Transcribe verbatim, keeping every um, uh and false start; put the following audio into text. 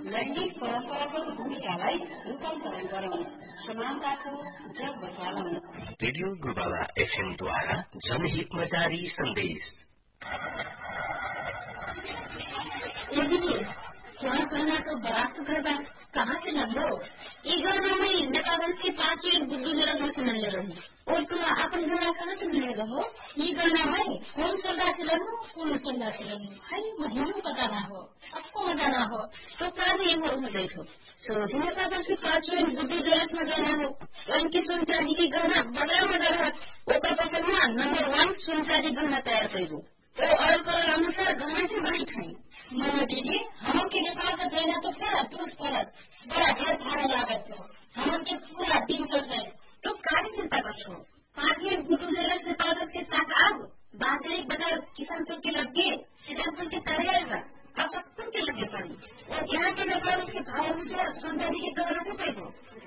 लैंगिक परंपरागत भूमिकालाई रूपान्तरण गरौं, समानताको जग बसालौं। रेडियो गुरुबाबा एफएम द्वारा जनहितमा जारी सन्देश। को बरासु गरबा कहाँ से नंदो ये गरबा में नेपाल के पांच एक गुड्डू मेरा घर से नंदे रही और तुम अपन गरबा कहाँ से नंदे रहो ये गरबा में कौन सोल्डा से लड़ू कौन सोल्डा से लड़ू है महिनों पता ना हो आपको मजा ना हो तो कर ये मोर हो देखो सोचे नेपाल के पांच एक गुड्डू जरस में जाना हो उनकी सुन चांदी की गहना बड़ा बड़ा है वो का पसंद ना नंबर वन सुन चांदी गहना तैयार कर दो वो और कर अनुसार गहना से बनी खाई मनो दीदी हम के नेपाल का देना तो क्या तो परत बड़ा ढेर भाड़ा लागत हो हम के पूरा दिन चल जाए तो काहे चिंता करो पांच मिनट गुड्डू जरस नेपाल के साथ आग बाजरे बाजार किसान चौक के लगे सीतापुर के तरह आएगा अब सब कुछ के लगे पड़ी और यहाँ के नेपाल के भाव अनुसार सुंदरी के गहना को पैदो